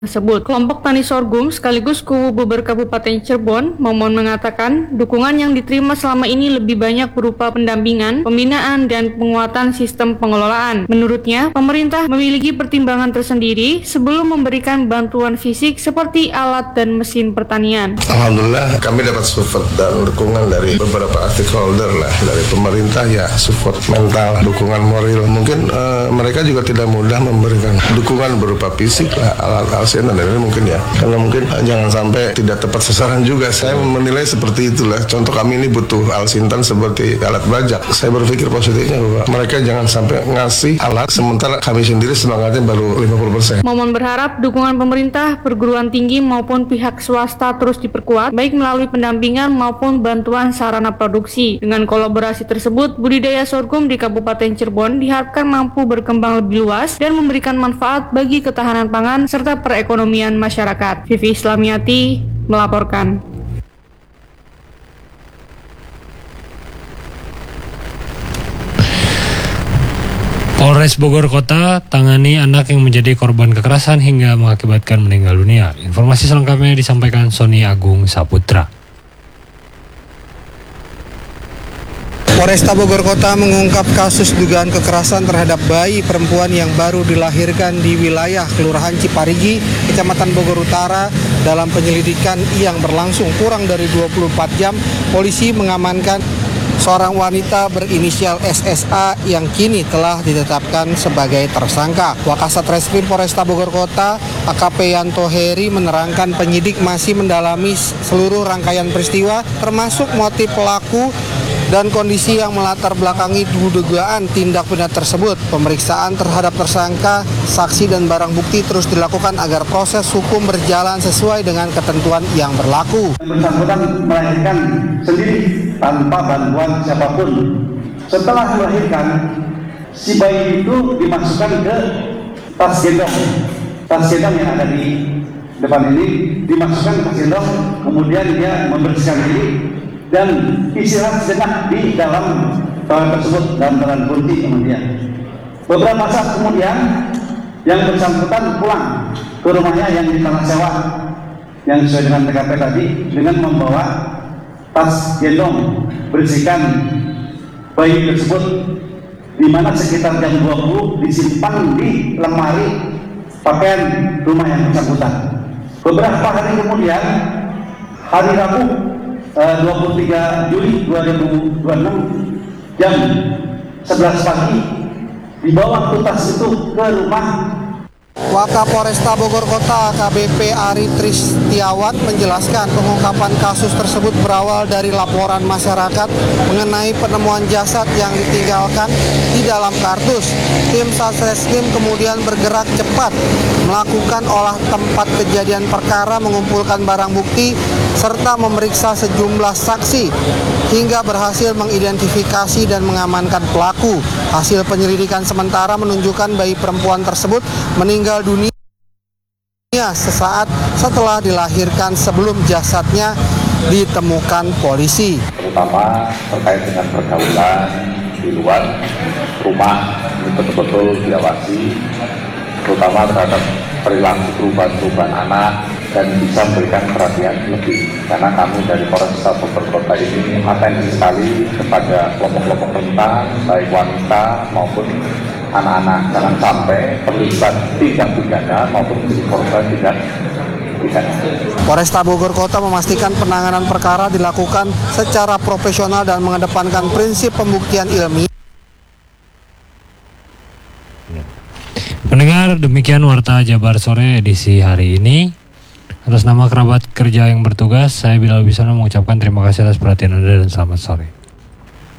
tersebut. Kelompok tani sorghum sekaligus kubu Buber Kabupaten Cirebon, Momon mengatakan dukungan yang diterima selama ini lebih banyak berupa pendampingan, pembinaan, dan penguatan sistem pengelolaan. Menurutnya, pemerintah memiliki pertimbangan tersendiri sebelum memberikan bantuan fisik seperti alat dan mesin pertanian. Alhamdulillah kami dapat support dan dukungan dari beberapa stakeholder lah, dari pemerintah ya support mental, dukungan moral. Mungkin mereka juga tidak mudah memberikan dukungan berupa fisik lah, alat dan ini mungkin ya, karena mungkin jangan sampai tidak tepat sasaran juga. Saya menilai seperti itulah. Contoh kami ini butuh alsintan seperti alat bajak. Saya berpikir positifnya bahwa mereka jangan sampai ngasih alat sementara kami sendiri semangatnya baru 50%. Momon berharap dukungan pemerintah, perguruan tinggi maupun pihak swasta terus diperkuat, baik melalui pendampingan maupun bantuan sarana produksi. Dengan kolaborasi tersebut, budidaya sorghum di Kabupaten Cirebon diharapkan mampu berkembang lebih luas dan memberikan manfaat bagi ketahanan pangan serta perekonomian masyarakat. Vivi Islamiati melaporkan. Polres Bogor Kota tangani anak yang menjadi korban kekerasan hingga mengakibatkan meninggal dunia. Informasi selengkapnya disampaikan Sony Agung Saputra. Polresta Bogor Kota mengungkap kasus dugaan kekerasan terhadap bayi perempuan yang baru dilahirkan di wilayah Kelurahan Ciparigi, Kecamatan Bogor Utara. Dalam penyelidikan yang berlangsung kurang dari 24 jam, polisi mengamankan seorang wanita berinisial SSA yang kini telah ditetapkan sebagai tersangka. Wakasat Reskrim Polresta Bogor Kota, AKP Yanto Heri menerangkan penyidik masih mendalami seluruh rangkaian peristiwa termasuk motif pelaku dan kondisi yang melatar belakangi dugaan tindak pidana tersebut. Pemeriksaan terhadap tersangka, saksi dan barang bukti terus dilakukan agar proses hukum berjalan sesuai dengan ketentuan yang berlaku. Yang bersangkutan melahirkan sendiri tanpa bantuan siapapun. Setelah melahirkan, si bayi itu dimasukkan ke tas gendong. Tas gendong yang ada di depan ini dimasukkan ke tas gendong, kemudian dia membersihkan diri dan istirahat sejenak di dalam toilet tersebut dalam kunci. Kemudian beberapa saat kemudian yang bersangkutan pulang ke rumahnya yang di tanah sewa yang sesuai dengan TKP tadi dengan membawa tas gendong berisikan bayi tersebut, di mana sekitar jam 20 disimpan di lemari pakaian rumah yang bersangkutan. Beberapa hari kemudian, hari Rabu 23 Juli 2026 jam 11 pagi dibawa tas itu ke rumah. Wakapolresta Bogor Kota AKBP Ari Tristiawan menjelaskan pengungkapan kasus tersebut berawal dari laporan masyarakat mengenai penemuan jasad yang ditinggalkan di dalam kardus. Tim Satreskrim kemudian bergerak cepat melakukan olah tempat kejadian perkara, mengumpulkan barang bukti serta memeriksa sejumlah saksi hingga berhasil mengidentifikasi dan mengamankan pelaku. Hasil penyelidikan sementara menunjukkan bayi perempuan tersebut meninggal dunia sesaat setelah dilahirkan sebelum jasadnya ditemukan polisi. Terutama terkait dengan pergaulan di luar rumah, ini betul-betul diawasi, terutama terhadap perilaku perubahan-perubahan anak, dan bisa memberikan perhatian lebih. Karena kami dari Polresta Bogor Kota ini atensi sekali kepada kelompok-kelompok rentan, baik wanita maupun anak-anak. Jangan sampai terlibat tindak pidana maupun menjadi korban tindak pidana. Polresta Bogor Kota memastikan penanganan perkara dilakukan secara profesional dan mengedepankan prinsip pembuktian ilmiah. Pendengar, demikian Warta Jabar Sore edisi hari ini. Atas nama kerabat kerja yang bertugas, saya Bilal Bisana mengucapkan terima kasih atas perhatian Anda dan selamat sore.